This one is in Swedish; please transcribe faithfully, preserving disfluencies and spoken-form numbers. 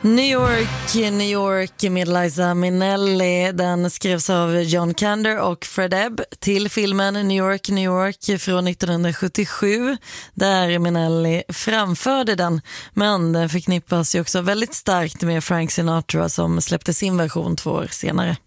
New York, New York med Liza Minnelli. Den skrevs av John Kander och Fred Ebb till filmen New York, New York från nittonhundrasjuttiosju, där Minnelli framförde den. Men den förknippas ju också väldigt starkt med Frank Sinatra som släppte sin version två år senare.